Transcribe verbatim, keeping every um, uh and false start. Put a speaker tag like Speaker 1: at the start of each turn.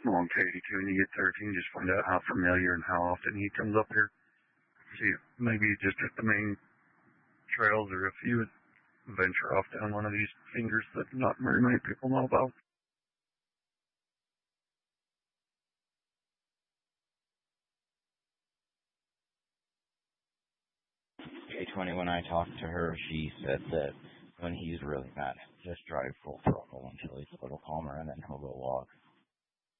Speaker 1: Long Katie too, when you get there, if you can just find out how familiar and how often he comes up here. See, maybe just at the main trails, or if you would venture off down one of these fingers that not very many people know about.
Speaker 2: K twenty, when I talked to her, she said that when he's really mad, just drive full throttle until he's a little calmer, and then he'll go walk.